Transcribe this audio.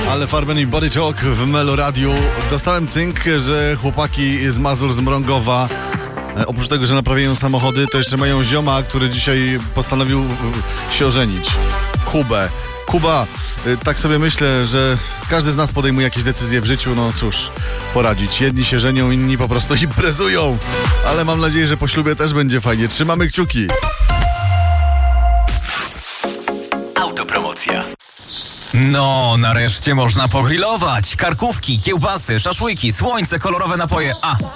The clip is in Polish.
Ale Farben i Body Talk w Melo Radiu. Dostałem cynk, że chłopaki z Mazur, z Mrągowa, oprócz tego, że naprawiają samochody, to jeszcze mają zioma, który dzisiaj postanowił się ożenić. Kuba, tak sobie myślę, że każdy z nas podejmuje jakieś decyzje w życiu, no cóż, poradzić. Jedni się żenią, inni po prostu imprezują. Ale mam nadzieję, że po ślubie też będzie fajnie. Trzymamy kciuki. Autopromocja. No, nareszcie można pogrillować. Karkówki, kiełbasy, szaszłyki, słońce, kolorowe napoje.